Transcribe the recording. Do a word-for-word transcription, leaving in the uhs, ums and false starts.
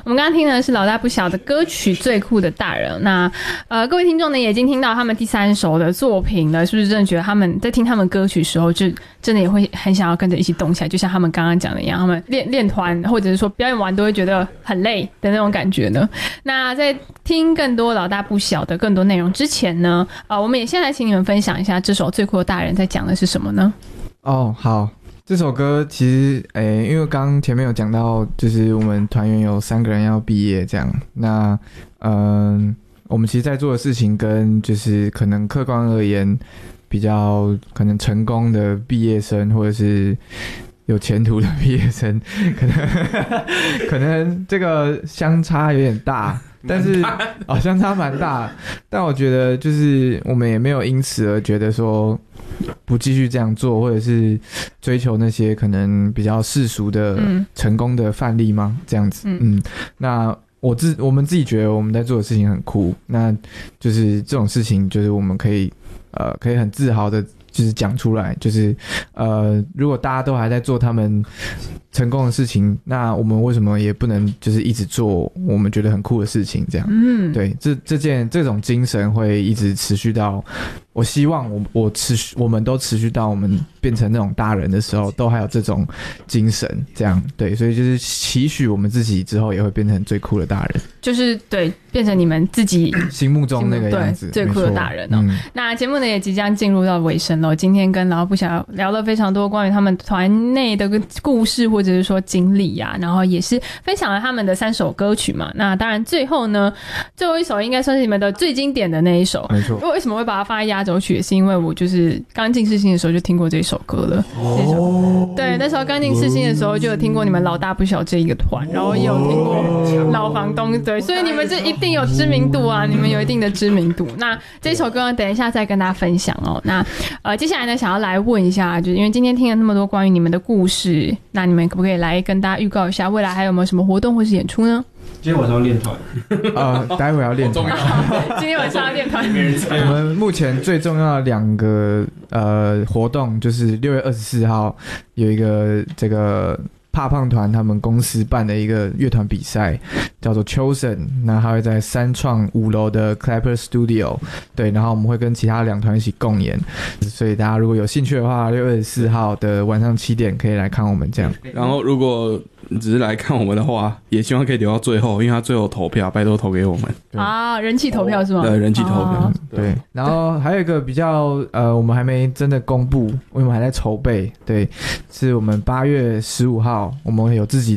我们刚刚听的是老大不小的歌曲《最酷的大人》。那呃，各位听众呢，也已经听到他们第三首的作品了，是不是真的觉得他们在听他们歌曲的时候，就真的也会很想要跟着一起动起来？就像他们刚刚讲的一样，他们练练团或者是说表演完都会觉得很累的那种感觉呢。那在听更多老大不小的更多内容之前呢，呃，我们也先来请你们分享一下这首《最酷的大人》在讲的是什么呢？ 哦，好。这首歌其实，诶，因为刚刚前面有讲到，就是我们团员有三个人要毕业，这样。那，嗯，我们其实在做的事情跟就是可能客观而言比较可能成功的毕业生，或者是有前途的毕业生，可能可能这个相差有点大。但是哦，相差蛮大，但我觉得就是我们也没有因此而觉得说不继续这样做，或者是追求那些可能比较世俗的成功的范例吗？这样子，嗯，那我自我们自己觉得我们在做的事情很酷，那就是这种事情，就是我们可以呃可以很自豪的。就是讲出来，就是呃，如果大家都还在做他们成功的事情，那我们为什么也不能就是一直做我们觉得很酷的事情？这样，嗯，对，这这件这种精神会一直持续到，我希望我我持续我们都持续到我们变成那种大人的时候，都还有这种精神，这样对，所以就是期许我们自己之后也会变成最酷的大人， 就是对，变成你们自己心目中那个样子， 最酷的大人哦。嗯、那节目呢也即将进入到尾声了。今天跟老大不小聊了非常多关于他们团内的故事或者是说经历啊，然后也是分享了他们的三首歌曲嘛。那当然最后呢，最后一首应该算是你们的最经典的那一首。 没错。 为什么会把它放在压轴曲？也是因为我就是刚进世新的时候就听过这首歌了。哦。对，那时候刚进世新的时候就有听过你们老大不小这一个团，然后也有听过老房东，对，所以你们这一定有知名度啊，你们有一定的知名度。那这首歌呢，等一下再跟大家分享哦。那呃，接下来呢，想要来问一下，就是因为今天听了那么多关于你们的故事，那你们可不可以来跟大家预告一下，未来还有没有什么活动或是演出呢？ 今天晚上要练团， 呃，待会要练团。 今天晚上要练团。 我们目前最重要的两个呃活动，就是六月二十四号有一个这个。怕胖团他们公司办的一个乐团比赛叫做 Chosen， 那他会在三创五楼的 Clapper Studio， 对，然后我们会跟其他两团一起共演，所以大家如果有兴趣的话，六月二十四号的晚上七点可以来看我们这样。 然后如果只是来看我们的话，也希望可以留到最后，因为他最后投票，拜托投给我们啊，人气投票是吗？ 对，人气投票， 哦、对。然后还有一个比较呃，我们还没真的公布，因为我们还在筹备，对，是我们八月十五号。我们有自己